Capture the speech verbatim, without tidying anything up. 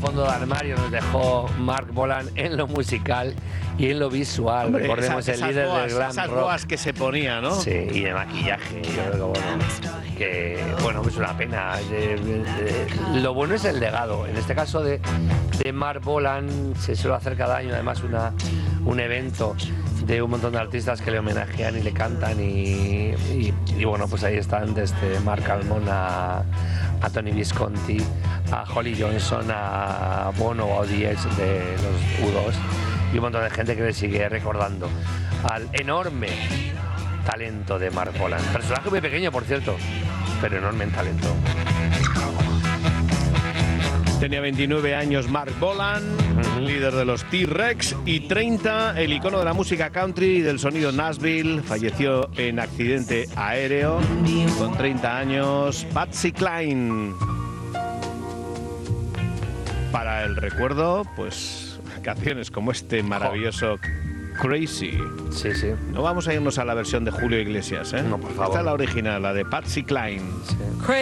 fondo de armario nos dejó Marc Bolan en lo musical y en lo visual. Hombre, recordemos esas, el líder boas, del glam esas rock. boas que se ponía, ¿no? Sí, y de maquillaje. Yo creo que bueno, que bueno, es una pena. De, de, de, lo bueno es el legado. En este caso de, de Marc Bolan se suele hacer cada año además una, un evento de un montón de artistas que le homenajean y le cantan y, y, y bueno, pues ahí están desde Marc Almond a, a Tony Visconti, a Holly Johnson, a Bono o a Diez de los U dos y un montón de gente que le sigue recordando al enorme talento de Marc Bolan. Personaje muy pequeño, por cierto, pero enorme en talento. Tenía veintinueve años Marc Bolan, uh-huh. líder de los T-Rex, y treinta, el icono de la música country y del sonido Nashville. Falleció en accidente aéreo con treinta años. Patsy Cline. Para el recuerdo, pues canciones como este maravilloso Crazy. Sí, sí. No vamos a irnos a la versión de Julio Iglesias, ¿eh? No, por favor. Esta es la original, la de Patsy Cline. Sí.